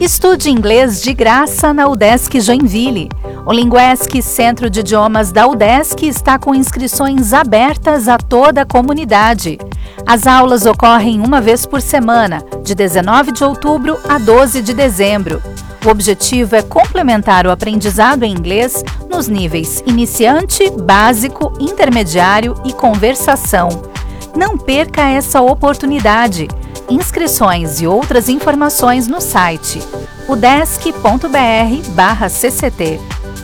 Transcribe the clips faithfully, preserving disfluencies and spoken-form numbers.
Estude inglês de graça na UDESC Joinville. O Linguesc, Centro de Idiomas da UDESC, está com inscrições abertas a toda a comunidade. As aulas ocorrem uma vez por semana, de dezenove de outubro a doze de dezembro. O objetivo é complementar o aprendizado em inglês nos níveis iniciante, básico, intermediário e conversação. Não perca essa oportunidade. Inscrições e outras informações no site udesc ponto br barra cct.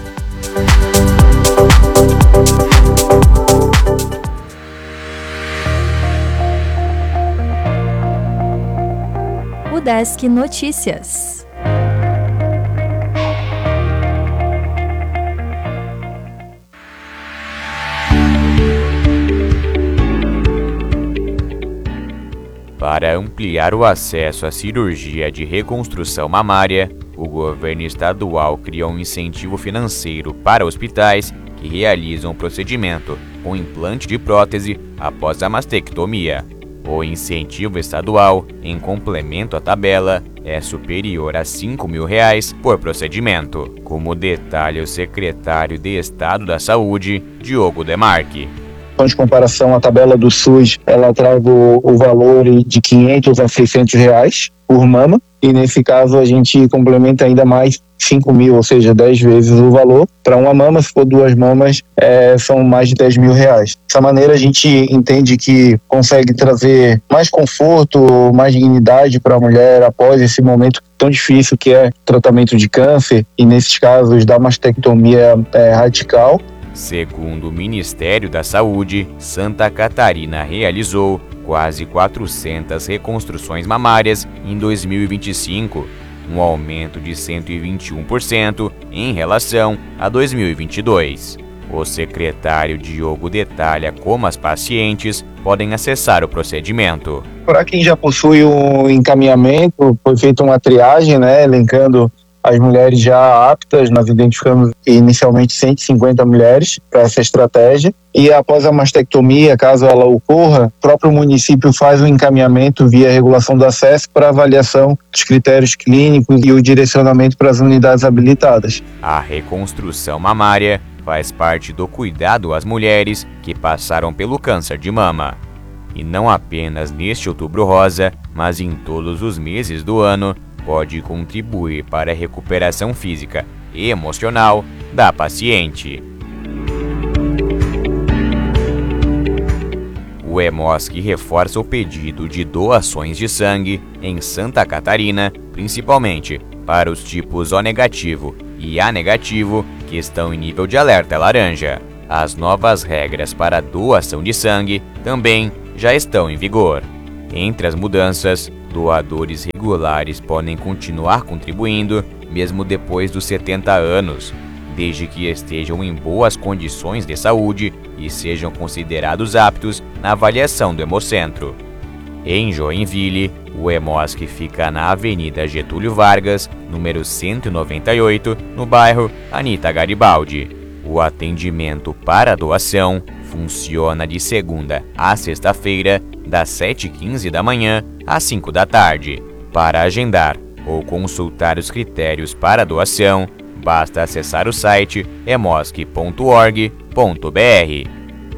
UDESC Notícias. Para ampliar o acesso à cirurgia de reconstrução mamária, o governo estadual cria um incentivo financeiro para hospitais que realizam o procedimento com implante de prótese após a mastectomia. O incentivo estadual, em complemento à tabela, é superior a cinco mil reais por procedimento, como detalha o secretário de Estado da Saúde, Diogo Demarque. De comparação, a tabela do SUS, ela traz o, o valor de quinhentos a seiscentos reais por mama, e nesse caso a gente complementa ainda mais cinco mil, ou seja, dez vezes o valor. Para uma mama, se for duas mamas, é, são mais de dez mil reais. Dessa maneira a gente entende que consegue trazer mais conforto, mais dignidade para a mulher após esse momento tão difícil que é o tratamento de câncer, e nesses casos da mastectomia é, radical. Segundo o Ministério da Saúde, Santa Catarina realizou quase quatrocentas reconstruções mamárias em dois mil e vinte e cinco, um aumento de cento e vinte e um por cento em relação a dois mil e vinte e dois. O secretário Diogo detalha como as pacientes podem acessar o procedimento. Para quem já possui um encaminhamento, foi feita uma triagem, né, elencando as mulheres já aptas. Nós identificamos inicialmente cento e cinquenta mulheres para essa estratégia, e após a mastectomia, caso ela ocorra, o próprio município faz o encaminhamento via regulação do acesso para avaliação dos critérios clínicos e o direcionamento para as unidades habilitadas. A reconstrução mamária faz parte do cuidado às mulheres que passaram pelo câncer de mama. E não apenas neste Outubro Rosa, mas em todos os meses do ano, pode contribuir para a recuperação física e emocional da paciente. O Hemosc reforça o pedido de doações de sangue em Santa Catarina, principalmente para os tipos O negativo e A negativo, que estão em nível de alerta laranja. As novas regras para a doação de sangue também já estão em vigor. Entre as mudanças, doadores regulares podem continuar contribuindo mesmo depois dos setenta anos, desde que estejam em boas condições de saúde e sejam considerados aptos na avaliação do Hemocentro. Em Joinville, o Hemosc fica na Avenida Getúlio Vargas, número cento e noventa e oito, no bairro Anita Garibaldi. O atendimento para a doação funciona de segunda a sexta-feira, das sete e quinze da manhã às cinco da tarde. Para agendar ou consultar os critérios para a doação, basta acessar o site hemosc ponto org ponto br.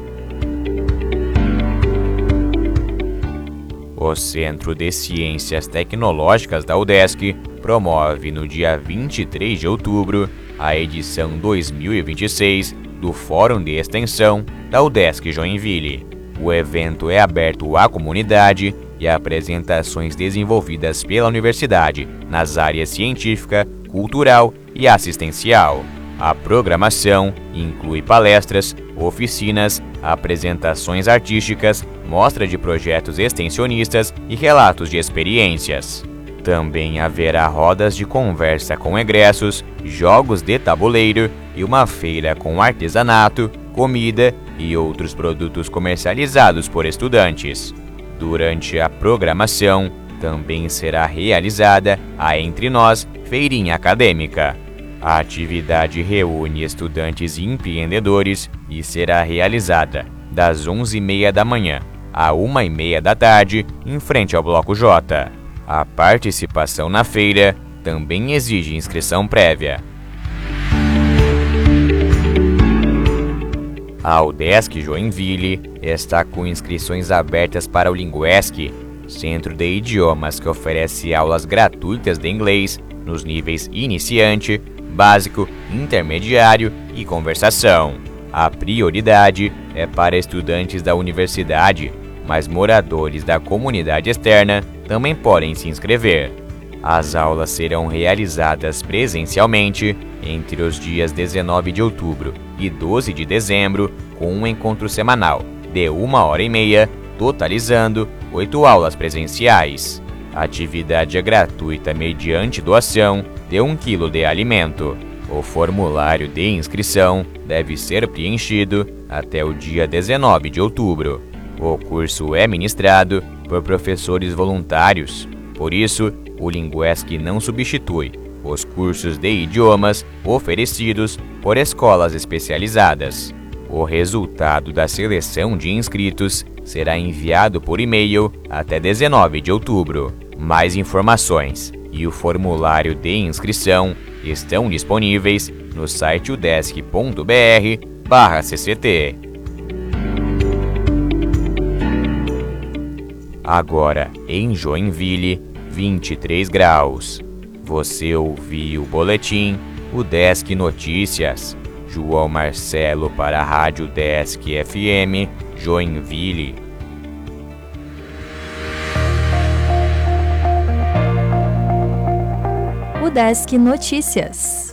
O Centro de Ciências Tecnológicas da UDESC promove no dia vinte e três de outubro a edição dois mil e vinte e seis do Fórum de Extensão da UDESC Joinville. O evento é aberto à comunidade e a apresentações desenvolvidas pela universidade nas áreas científica, cultural e assistencial. A programação inclui palestras, oficinas, apresentações artísticas, mostra de projetos extensionistas e relatos de experiências. Também haverá rodas de conversa com egressos, jogos de tabuleiro e uma feira com artesanato, comida e outros produtos comercializados por estudantes. Durante a programação, também será realizada a Entre Nós Feirinha Acadêmica. A atividade reúne estudantes e empreendedores e será realizada das onze e meia da manhã à uma e meia da tarde, em frente ao Bloco J. A participação na feira também exige inscrição prévia. A UDESC Joinville está com inscrições abertas para o Linguesc, centro de idiomas que oferece aulas gratuitas de inglês nos níveis iniciante, básico, intermediário e conversação. A prioridade é para estudantes da universidade, mas moradores da comunidade externa também podem se inscrever. As aulas serão realizadas presencialmente entre os dias dezenove de outubro e doze de dezembro, com um encontro semanal de uma hora e meia, totalizando oito aulas presenciais. A atividade é gratuita mediante doação de um quilo de alimento. O formulário de inscrição deve ser preenchido até o dia dezenove de outubro. O curso é ministrado por professores voluntários, por isso, o Linguesc não substitui os cursos de idiomas oferecidos por escolas especializadas. O resultado da seleção de inscritos será enviado por e-mail até dezenove de outubro. Mais informações e o formulário de inscrição estão disponíveis no site udesc ponto br barra C C T. Agora, em Joinville, vinte e três graus. Você ouviu o boletim UDESC Notícias. João Marcelo para a Rádio UDESC F M, Joinville. UDESC Notícias.